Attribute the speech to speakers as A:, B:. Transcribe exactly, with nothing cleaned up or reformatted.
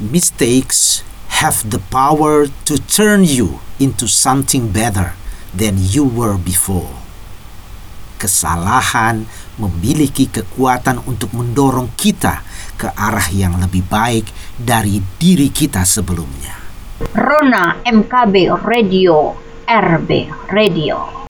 A: Mistakes have the power to turn you into something better than you were before. Kesalahan memiliki kekuatan untuk mendorong kita ke arah yang lebih baik dari diri kita sebelumnya.
B: Rona M K B Radio, R B Radio.